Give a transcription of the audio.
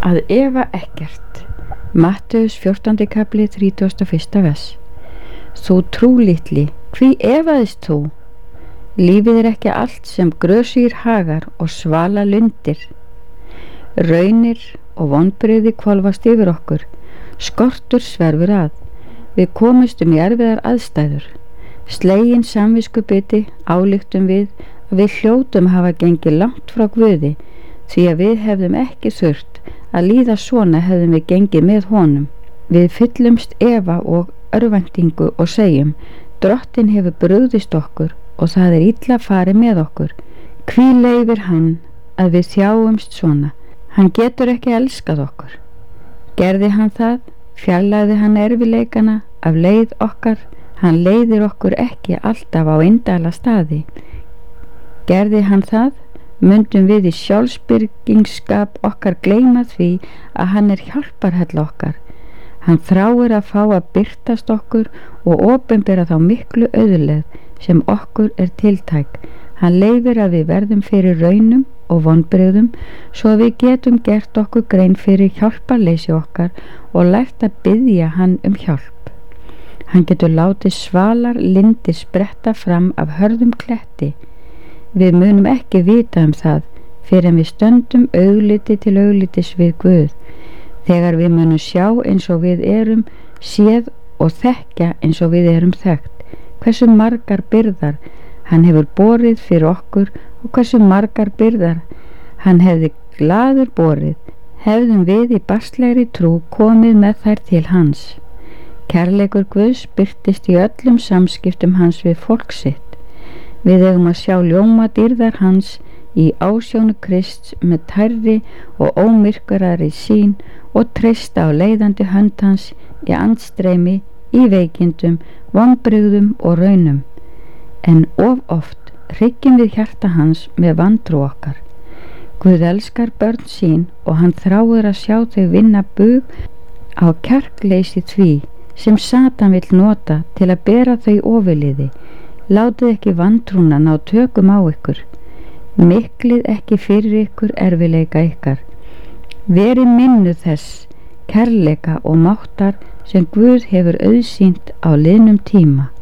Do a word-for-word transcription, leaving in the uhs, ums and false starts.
Að efa ekkert. Matteus fjórtándi kafli þrítugasta og fyrsta vers. Þú trúlitli, hví efaðist þú? Lífið er ekki allt sem grösugir hagar og svala lundir. Raunir og vonbrigði hvolfast yfir okkur. Skortur sverfur að. Við komumst um í erfiðar aðstæður. Slegin samviskubiti ályktum við að við hljótum hafa gengið langt frá Guði, því að við hefðum ekki þurft að líða svona hefðum við gengið með honum. Við fyllumst efa og örvæntingu og segjum: Drottinn hefur brugðist okkur og það er illa farið með okkur. Hví leyfir hann að við þjáumst svona? Hann getur ekki elskað okkur. Gerði hann það, fjarlægði hann erfileikana af leið okkar. Hann leiðir okkur ekki alltaf á indæla staði. Gerði hann það, mundum við í sjálfsbyrgingskap okkar gleyma því að hann er hjálparhella okkar. Hann þráir að fá að birtast okkur og opinbera þá miklu auðlegð sem okkur er tiltæk. Hann leyfir að við verðum fyrir raunum og vonbrigðum svo að við getum gert okkur grein fyrir hjálparleysi okkar og lært að biðja hann um hjálp. Hann getur látið svalar lindir spretta fram af hörðum kletti. Við munum ekki vita um það fyrir en við stöndum augliti til auglitis við Guð. Þegar við munum sjá eins og við erum séð og þekkja eins og við erum þekkt. Hversu margar byrðar hann hefur borið fyrir okkur og hversu margar byrðar hann hefði glaður borið, hefðum við í barnslegri trú komið með þær til hans. Kærleikur Guðs birtist í öllum samskiptum hans við fólk sitt. Við eigum að sjá ljóma dýrðar hans í ásjónu Krists með tærri og ómyrkvarari sýn og treysta á leiðandi hönd hans í andstreymi, í veikindum, vonbrigðum og raunum. En of oft hryggjum við hjarta hans með vantrú okkar. Guð elskar börn sín og hann þráir að sjá þau vinna bug á kjarkleysi því sem Satan vill nota til að bera þau ofurliði. Látið ekki vantrúna ná tökum á ykkur. Miklið ekki fyrir ykkur erfileika ykkar. Verið minnuð þess kærleika og máttar sem Guð hefur auðsýnt á liðnum tíma.